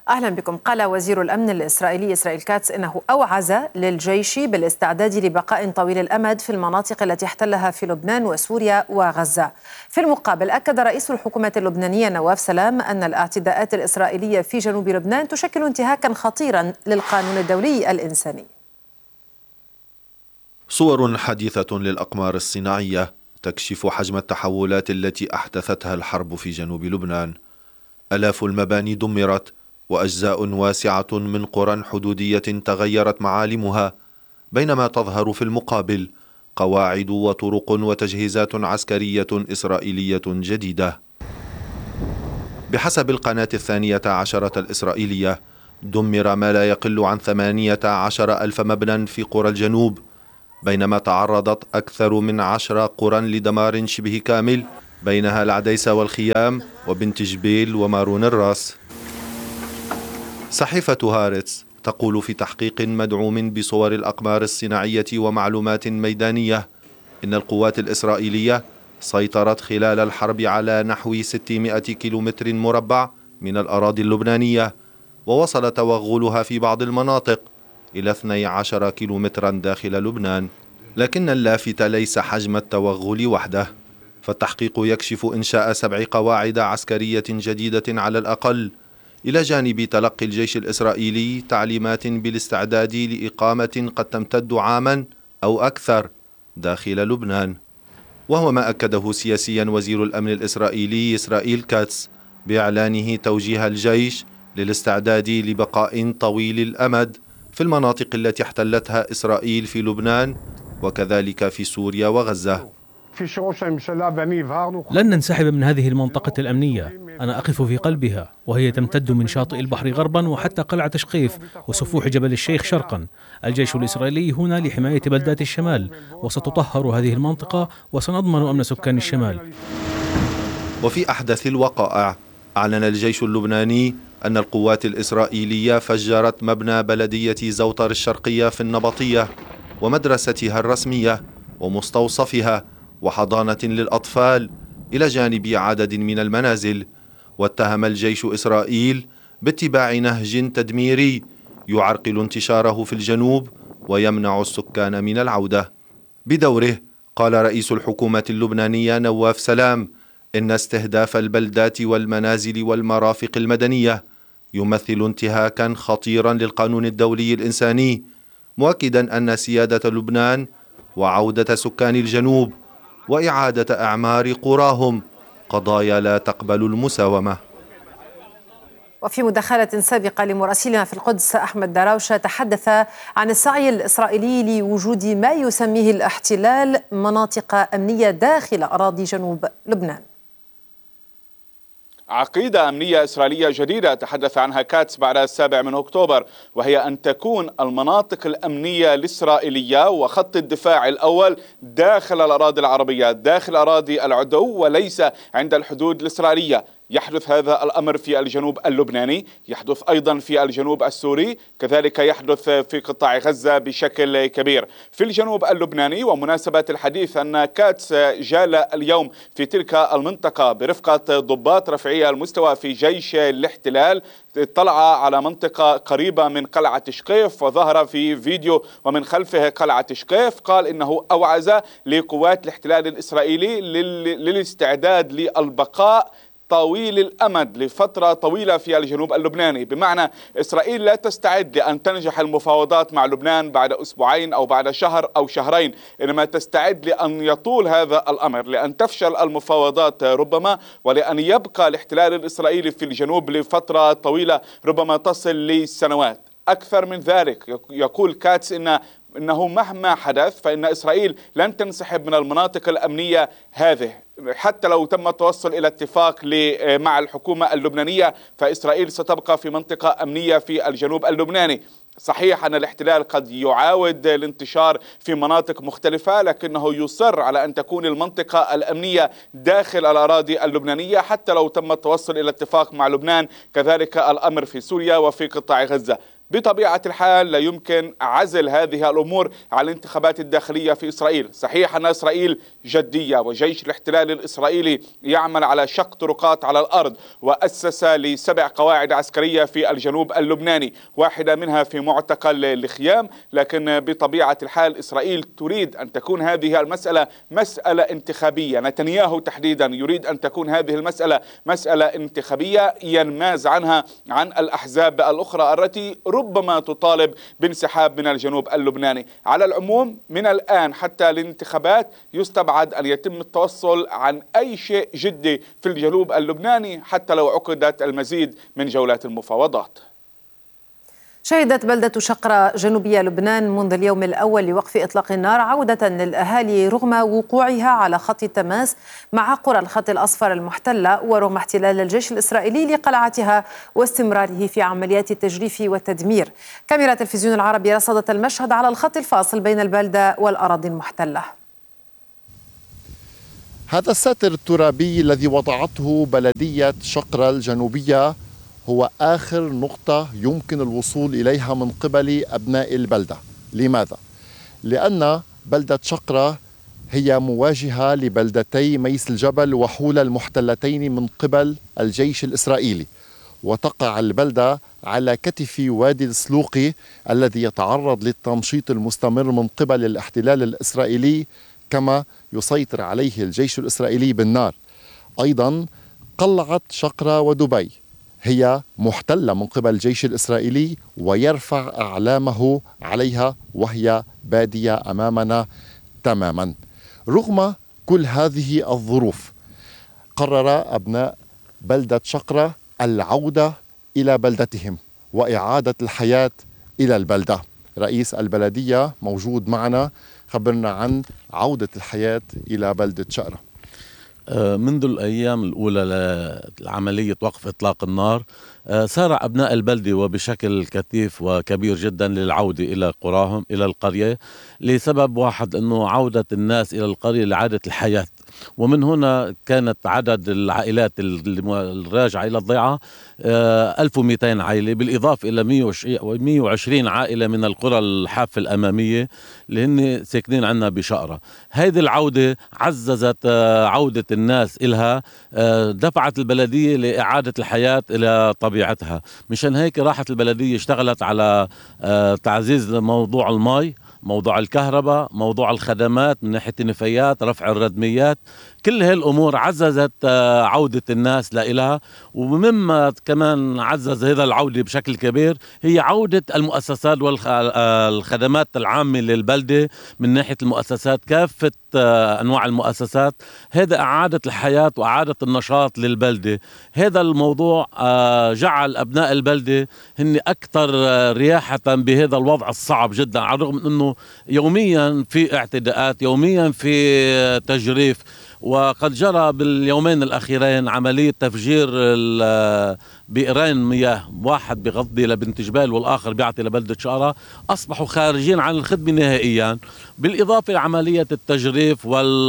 أهلا بكم. قال وزير الأمن الإسرائيلي إسرائيل كاتس إنه أوعز للجيش بالاستعداد لبقاء طويل الأمد في المناطق التي احتلها في لبنان وسوريا وغزة. في المقابل أكد رئيس الحكومة اللبنانية نواف سلام أن الاعتداءات الإسرائيلية في جنوب لبنان تشكل انتهاكا خطيرا للقانون الدولي الإنساني. صور حديثة للأقمار الصناعية تكشف حجم التحولات التي أحدثتها الحرب في جنوب لبنان. آلاف المباني دمرت، وأجزاء واسعة من قرى حدودية تغيرت معالمها، بينما تظهر في المقابل قواعد وطرق وتجهيزات عسكرية إسرائيلية جديدة. بحسب القناة 12 الإسرائيلية، دمر ما لا يقل عن 18,000 مبنى في قرى الجنوب، بينما تعرضت أكثر من 10 قرى لدمار شبه كامل، بينها العديس والخيام وبنت جبيل ومارون الراس. صحيفة هارتز تقول في تحقيق مدعوم بصور الأقمار الصناعية ومعلومات ميدانية إن القوات الإسرائيلية سيطرت خلال الحرب على نحو 600 كيلومتر مربع من الأراضي اللبنانية، ووصل توغلها في بعض المناطق إلى 12 كيلومترا داخل لبنان. لكن اللافت ليس حجم التوغل وحده، فالتحقيق يكشف إنشاء 7 قواعد عسكرية جديدة على الأقل، إلى جانب تلقي الجيش الإسرائيلي تعليمات بالاستعداد لإقامة قد تمتد عاما أو أكثر داخل لبنان. وهو ما أكده سياسيا وزير الأمن الإسرائيلي إسرائيل كاتس بإعلانه توجيه الجيش للاستعداد لبقاء طويل الأمد في المناطق التي احتلتها إسرائيل في لبنان وكذلك في سوريا وغزة. لن ننسحب من هذه المنطقة الأمنية، أنا أقف في قلبها، وهي تمتد من شاطئ البحر غربا وحتى قلعة شقيف وسفوح جبل الشيخ شرقا. الجيش الإسرائيلي هنا لحماية بلدات الشمال، وستطهر هذه المنطقة وسنضمن أمن سكان الشمال. وفي أحدث الوقائع أعلن الجيش اللبناني أن القوات الإسرائيلية فجرت مبنى بلدية زوطر الشرقية في النبطية ومدرستها الرسمية ومستوصفها وحضانة للأطفال، إلى جانب عدد من المنازل. واتهم الجيش إسرائيل باتباع نهج تدميري يعرقل انتشاره في الجنوب ويمنع السكان من العودة. بدوره قال رئيس الحكومة اللبنانية نواف سلام إن استهداف البلدات والمنازل والمرافق المدنية يمثل انتهاكا خطيرا للقانون الدولي الإنساني، مؤكدا أن سيادة لبنان وعودة سكان الجنوب وإعادة أعمار قراهم قضايا لا تقبل المساومة. وفي مداخلة سابقة لمراسلنا في القدس أحمد دراوشة تحدث عن السعي الإسرائيلي لوجود ما يسميه الاحتلال مناطق أمنية داخل أراضي جنوب لبنان. عقيدة أمنية إسرائيلية جديدة تحدث عنها كاتس بعد 7 أكتوبر، وهي أن تكون المناطق الأمنية الإسرائيلية وخط الدفاع الأول داخل الأراضي العربية، داخل أراضي العدو وليس عند الحدود الإسرائيلية. يحدث هذا الأمر في الجنوب اللبناني، يحدث أيضا في الجنوب السوري، كذلك يحدث في قطاع غزة بشكل كبير. في الجنوب اللبناني، ومناسبة الحديث أن كاتس جال اليوم في تلك المنطقة برفقة ضباط رفيعي المستوى في جيش الاحتلال، اطلع على منطقة قريبة من قلعة شقيف وظهر في فيديو ومن خلفه قلعة شقيف. قال إنه أوعز لقوات الاحتلال الإسرائيلي للاستعداد للبقاء طويل الأمد لفترة طويلة في الجنوب اللبناني، بمعنى إسرائيل لا تستعد لأن تنجح المفاوضات مع لبنان بعد أسبوعين أو بعد شهر أو شهرين، إنما تستعد لأن يطول هذا الأمر، لأن تفشل المفاوضات ربما، ولأن يبقى الاحتلال الإسرائيلي في الجنوب لفترة طويلة ربما تصل لسنوات. أكثر من ذلك، يقول كاتس إنه مهما حدث فإن إسرائيل لن تنسحب من المناطق الأمنية هذه، حتى لو تم التوصل إلى اتفاق مع الحكومة اللبنانية فإسرائيل ستبقى في منطقة أمنية في الجنوب اللبناني. صحيح أن الاحتلال قد يعاود الانتشار في مناطق مختلفة، لكنه يصر على أن تكون المنطقة الأمنية داخل الأراضي اللبنانية حتى لو تم التوصل إلى اتفاق مع لبنان. كذلك الأمر في سوريا وفي قطاع غزة. بطبيعة الحال لا يمكن عزل هذه الأمور على الانتخابات الداخلية في إسرائيل. صحيح أن إسرائيل جدية وجيش الاحتلال الإسرائيلي يعمل على شق طرقات على الأرض، وأسس ل7 قواعد عسكرية في الجنوب اللبناني، واحدة منها في معتقل الخيام، لكن بطبيعة الحال إسرائيل تريد أن تكون هذه المسألة مسألة انتخابية. نتنياهو تحديدا يريد أن تكون هذه المسألة مسألة انتخابية ينماز عنها عن الأحزاب الأخرى التي ربما تطالب بانسحاب من الجنوب اللبناني. على العموم من الآن حتى الانتخابات يستبعد أن يتم التوصل عن أي شيء جدي في الجنوب اللبناني حتى لو عقدت المزيد من جولات المفاوضات. شهدت بلدة شقرة جنوبية لبنان منذ اليوم الأول لوقف إطلاق النار عودة للأهالي رغم وقوعها على خط التماس مع قرى الخط الأصفر المحتلة، ورغم احتلال الجيش الإسرائيلي لقلعتها واستمراره في عمليات التجريف والتدمير. كاميرا تلفزيون العربي رصدت المشهد على الخط الفاصل بين البلدة والأراضي المحتلة. هذا الساتر الترابي الذي وضعته بلدية شقرة الجنوبية هو آخر نقطة يمكن الوصول إليها من قبل أبناء البلدة. لماذا؟ لأن بلدة شقرة هي مواجهة لبلدتي ميس الجبل وحولة المحتلتين من قبل الجيش الإسرائيلي، وتقع البلدة على كتف وادي السلوقي الذي يتعرض للتمشيط المستمر من قبل الاحتلال الإسرائيلي كما يسيطر عليه الجيش الإسرائيلي بالنار. أيضا قلعة شقرة ودبي هي محتلة من قبل الجيش الإسرائيلي ويرفع أعلامه عليها وهي بادية أمامنا تماما. رغم كل هذه الظروف قرر أبناء بلدة شقرة العودة إلى بلدتهم وإعادة الحياة إلى البلدة. رئيس البلدية موجود معنا، خبرنا عن عودة الحياة إلى بلدة شقرة. منذ الأيام الأولى لعملية وقف إطلاق النار سارع أبناء البلدة وبشكل كثيف وكبير جدا للعودة إلى قراهم إلى القرية لسبب واحد، أنه عودة الناس إلى القرية لإعادة الحياة. ومن هنا كانت عدد العائلات الراجعة إلى الضيعة 1200 عائلة، بالإضافة إلى 120 عائلة من القرى الحافة الأمامية اللي هن ساكنين عنا بشقرة. هذه العودة عززت عودة الناس إلها، دفعت البلدية لإعادة الحياة إلى طبيعتها. مشان هيك راحت البلدية اشتغلت على تعزيز موضوع المي، موضوع الكهرباء، موضوع الخدمات من ناحية النفايات، رفع الردميات. كل هاي الأمور عززت عودة الناس لإلها. ومما كمان عزز هذا العودة بشكل كبير هي عودة المؤسسات والخدمات العامة للبلدة من ناحية المؤسسات، كافة أنواع المؤسسات. هذا أعادت الحياة وأعادت النشاط للبلدة. هذا الموضوع جعل أبناء البلدة هن أكثر رياحة بهذا الوضع الصعب جدا، على الرغم من أنه يوميا في اعتداءات، يوميا في تجريف. وقد جرى باليومين الأخيرين عملية تفجير بئرين مياه، واحد بغضي لبنت جبال والآخر بيعطي لبلدة شقرة، أصبحوا خارجين عن الخدمة نهائيا، بالإضافة لعملية التجريف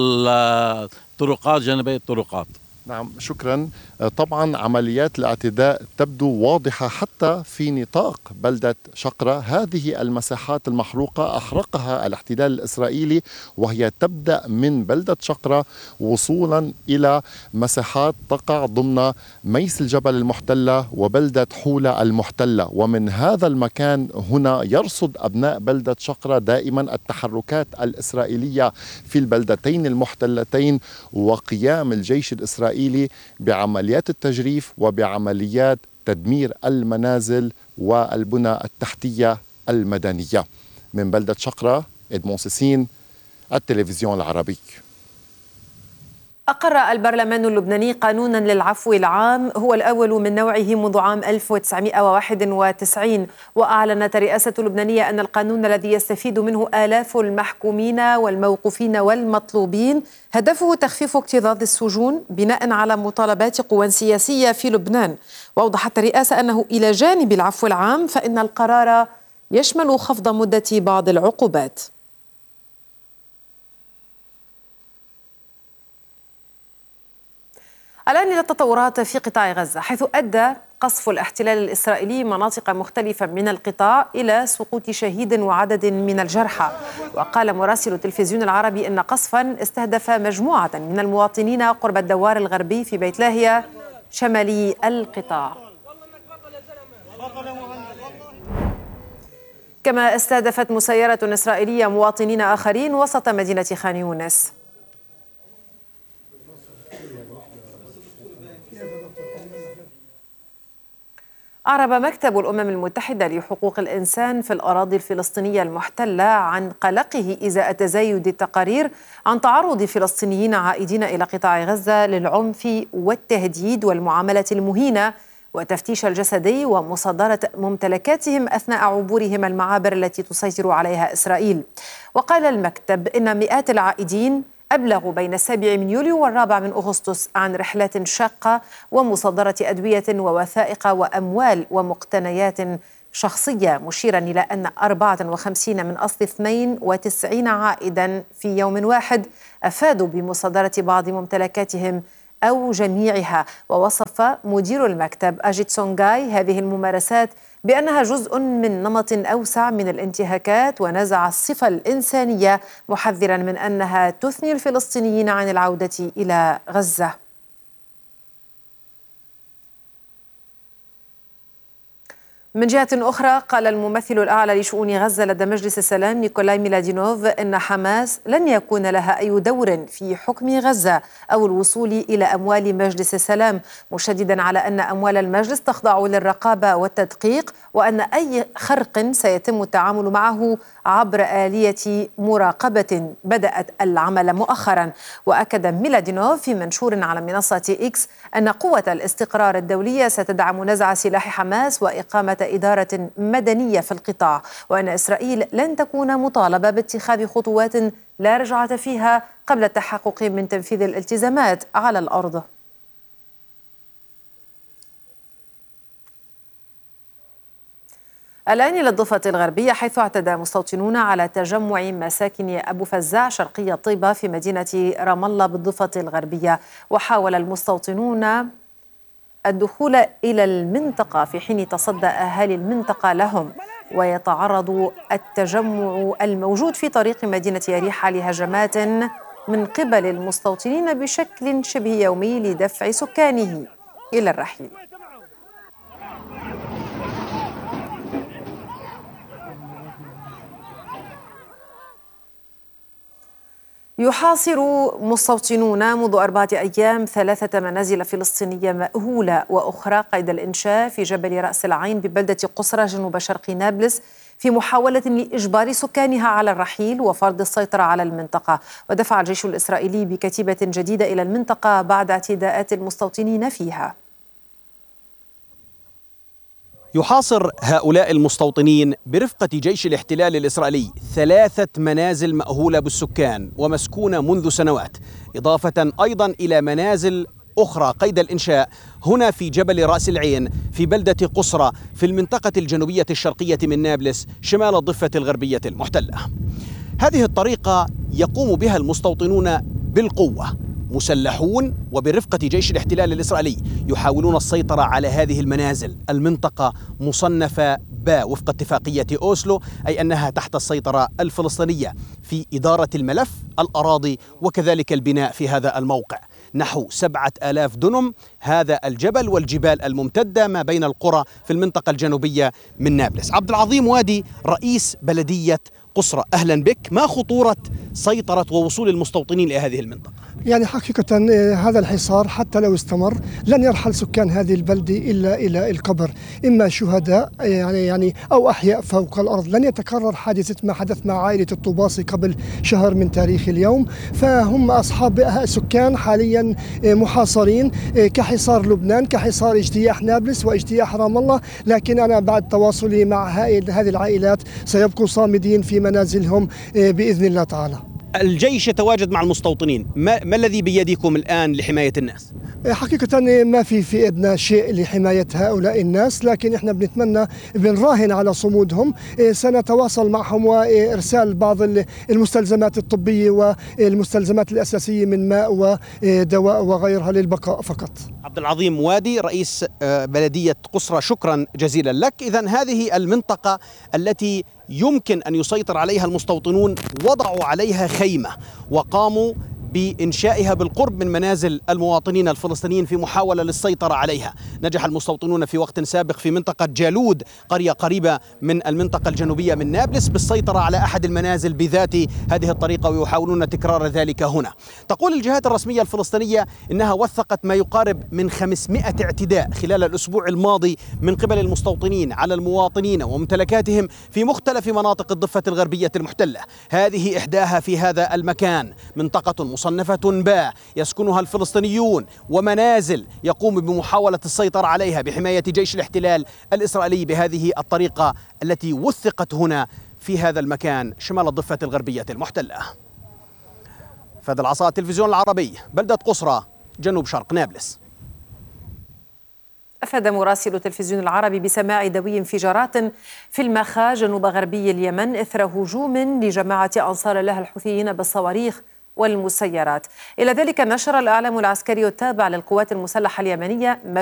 والطرقات جانبي الطرقات. نعم، شكرا. طبعا عمليات الاعتداء تبدو واضحة حتى في نطاق بلدة شقرة. هذه المساحات المحروقة أحرقها الاحتلال الإسرائيلي، وهي تبدأ من بلدة شقرة وصولا إلى مساحات تقع ضمن ميس الجبل المحتلة وبلدة حولة المحتلة. ومن هذا المكان هنا يرصد أبناء بلدة شقرة دائما التحركات الإسرائيلية في البلدتين المحتلتين وقيام الجيش الإسرائيلي بعمليات التجريف وبعمليات تدمير المنازل والبنى التحتية المدنية. من بلدة شقرة، إدمون سيسين، التلفزيون العربي. أقر البرلمان اللبناني قانونا للعفو العام هو الأول من نوعه منذ عام 1991، وأعلنت الرئاسة اللبنانية أن القانون الذي يستفيد منه آلاف المحكومين والموقوفين والمطلوبين هدفه تخفيف اكتظاظ السجون بناء على مطالبات قوى سياسية في لبنان. وأوضحت الرئاسة أنه إلى جانب العفو العام فإن القرار يشمل خفض مدة بعض العقوبات. الآن إلى التطورات في قطاع غزة، حيث أدى قصف الاحتلال الإسرائيلي مناطق مختلفة من القطاع إلى سقوط شهيد وعدد من الجرحى. وقال مراسل التلفزيون العربي إن قصفا استهدف مجموعة من المواطنين قرب الدوار الغربي في بيت لاهيا شمالي القطاع. كما استهدفت مسيرة إسرائيلية مواطنين آخرين وسط مدينة خان يونس. أعرب مكتب الأمم المتحدة لحقوق الإنسان في الأراضي الفلسطينية المحتلة عن قلقه إزاء تزايد التقارير عن تعرض فلسطينيين عائدين إلى قطاع غزة للعنف والتهديد والمعاملة المهينة وتفتيش الجسدي ومصادرة ممتلكاتهم أثناء عبورهم المعابر التي تسيطر عليها إسرائيل. وقال المكتب إن مئات العائدين أبلغوا بين 7 يوليو و4 أغسطس عن رحلات شاقة ومصادرة أدوية ووثائق وأموال ومقتنيات شخصية، مشيرا إلى أن 54 من أصل 92 عائدا في يوم واحد أفادوا بمصادرة بعض ممتلكاتهم أو جميعها. ووصف مدير المكتب أجيت سونغاي هذه الممارسات بأنها جزء من نمط أوسع من الانتهاكات، ونزع الصفة الإنسانية محذرا من أنها تثني الفلسطينيين عن العودة إلى غزة. من جهة أخرى، قال الممثل الأعلى لشؤون غزة لدى مجلس السلام نيكولاي ميلادينوف إن حماس لن يكون لها أي دور في حكم غزة أو الوصول إلى أموال مجلس السلام، مشددا على أن أموال المجلس تخضع للرقابة والتدقيق، وأن أي خرق سيتم التعامل معه عبر آلية مراقبة بدأت العمل مؤخرا. وأكد ميلادينوف في منشور على منصة إكس أن قوة الاستقرار الدولية ستدعم نزع سلاح حماس وإقامة إدارة مدنية في القطاع، وأن إسرائيل لن تكون مطالبة باتخاذ خطوات لا رجعة فيها قبل التحقق من تنفيذ الالتزامات على الأرض. الآن إلى الضفة الغربية، حيث اعتدى مستوطنون على تجمع مساكن أبو فزاع شرقية طيبة في مدينة رام الله بالضفة الغربية. وحاول المستوطنون الدخول إلى المنطقة في حين تصدى أهالي المنطقة لهم، ويتعرض التجمع الموجود في طريق مدينة يريحة لهجمات من قبل المستوطنين بشكل شبه يومي لدفع سكانه إلى الرحيل. يحاصر مستوطنون منذ 4 أيام 3 منازل فلسطينية مأهولة وأخرى قيد الإنشاء في جبل رأس العين ببلدة قصرى جنوب شرق نابلس في محاولة لإجبار سكانها على الرحيل وفرض السيطرة على المنطقة. ودفع الجيش الإسرائيلي بكتيبة جديدة إلى المنطقة بعد اعتداءات المستوطنين فيها. يحاصر هؤلاء المستوطنين برفقة جيش الاحتلال الإسرائيلي 3 منازل مأهولة بالسكان ومسكونة منذ سنوات، إضافة أيضا إلى منازل أخرى قيد الإنشاء هنا في جبل رأس العين في بلدة قصرى في المنطقة الجنوبية الشرقية من نابلس شمال الضفة الغربية المحتلة. هذه الطريقة يقوم بها المستوطنون بالقوة، مسلحون وبرفقة جيش الاحتلال الإسرائيلي يحاولون السيطرة على هذه المنازل. المنطقة مصنفة با وفق اتفاقية أوسلو، أي أنها تحت السيطرة الفلسطينية في إدارة الملف، الأراضي وكذلك البناء في هذا الموقع. نحو 7000 دنم هذا الجبل والجبال الممتدة ما بين القرى في المنطقة الجنوبية من نابلس. عبد العظيم وادي رئيس بلدية قصرى، أهلا بك. ما خطورة سيطرة ووصول المستوطنين إلى هذه المنطقة؟ يعني حقيقة هذا الحصار حتى لو استمر لن يرحل سكان هذه البلدة إلا إلى القبر، إما شهداء يعني أو أحياء فوق الأرض. لن يتكرر حادثة ما حدث مع عائلة الطوباسي قبل شهر من تاريخ اليوم، فهم أصحاب سكان حاليا محاصرين كحصار لبنان، كحصار اجتياح نابلس واجتياح رام الله. لكن أنا بعد تواصلي مع هذه العائلات سيبقوا صامدين في منازلهم بإذن الله تعالى. الجيش يتواجد مع المستوطنين، ما الذي بيدكم الآن لحماية الناس؟ حقيقة ما في إيدنا شيء لحماية هؤلاء الناس، لكن إحنا بنراهن على صمودهم. سنتواصل معهم وإرسال بعض المستلزمات الطبية والمستلزمات الأساسية من ماء ودواء وغيرها للبقاء فقط. عبد العظيم وادي رئيس بلدية قصرى، شكرا جزيلا لك. إذن هذه المنطقة التي يمكن أن يسيطر عليها المستوطنون وضعوا عليها خيمة وقاموا بإنشائها بالقرب من منازل المواطنين الفلسطينيين في محاولة للسيطرة عليها. نجح المستوطنون في وقت سابق في منطقة جالود، قرية قريبة من المنطقة الجنوبية من نابلس، بالسيطرة على أحد المنازل بذات هذه الطريقة، ويحاولون تكرار ذلك هنا. تقول الجهات الرسمية الفلسطينية إنها وثقت ما يقارب من 500 اعتداء خلال الأسبوع الماضي من قبل المستوطنين على المواطنين وممتلكاتهم في مختلف مناطق الضفة الغربية المحتلة. هذه إحداها في هذا المكان، منطقة مصنفة باء يسكنها الفلسطينيون، ومنازل يقوم بمحاولة السيطرة عليها بحماية جيش الاحتلال الإسرائيلي بهذه الطريقة التي وثقت هنا في هذا المكان شمال الضفة الغربية المحتلة. فهد العصا، التلفزيون العربي، بلدة قصرى، جنوب شرق نابلس. أفاد مراسل التلفزيون العربي بسماع دوي انفجارات في المخا جنوب غربي اليمن إثر هجوم لجماعة أنصار الله الحوثيين بالصواريخ والمسيرات. إلى ذلك نشر الإعلام العسكري التابع للقوات المسلحة اليمنية